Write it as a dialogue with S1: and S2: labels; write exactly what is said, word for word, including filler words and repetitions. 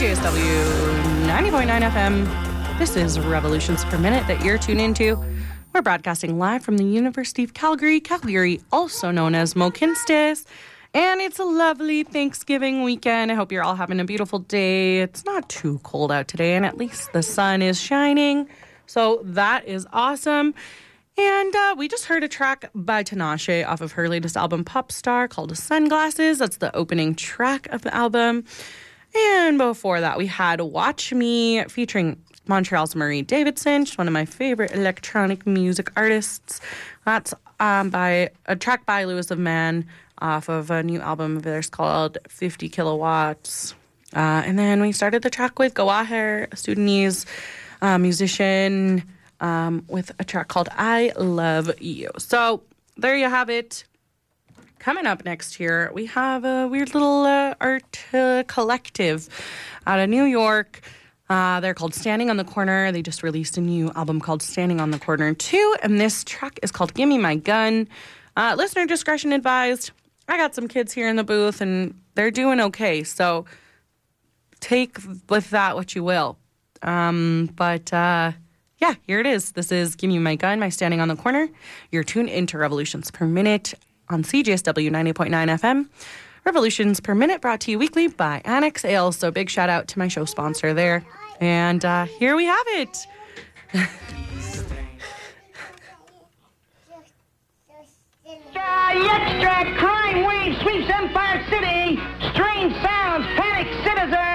S1: J S W ninety point nine F M. This is Revolutions Per Minute that you're tuned into. We're broadcasting live from the University of Calgary, Calgary, also known as Mohkinstsis. And it's a lovely Thanksgiving weekend. I hope you're all having a beautiful day. It's not too cold out today, and at least the sun is shining. So that is awesome. And uh, we just heard a track by Tinashe off of her latest album, Pop Star, called Sunglasses. That's the opening track of the album. And before that, we had Watch Me featuring Montreal's Marie Davidson. She's one of my favorite electronic music artists. That's um, by a track by Lewis of Man off of a new album of theirs called fifty kilowatts. Uh, and then we started the track with Gawaher, a Sudanese uh, musician, um, with a track called I Love You. So there you have it. Coming up next here, we have a weird little uh, art uh, collective out of New York. Uh, they're called Standing on the Corner. They just released a new album called Standing on the Corner two, and this track is called Gimme My Gun. Uh, listener discretion advised. I got some kids here in the booth, and they're doing okay, so take with that what you will. Um, but, uh, yeah, here it is. This is Gimme My Gun by Standing on the Corner. You're tuned into Revolutions Per Minute on C J S W ninety point nine F M. Revolutions Per Minute brought to you weekly by Annex Ale, so big shout out to my show sponsor there. And uh, here we have it.
S2: Extract, crime wave sweeps Empire City. Strange sounds, panic citizens.